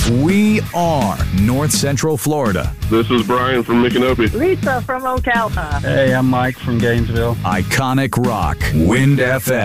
We are North Central Florida. This is Brian from Micanopy. Lisa from Ocala. Hey, I'm Mike from Gainesville. Iconic rock. Wind FM.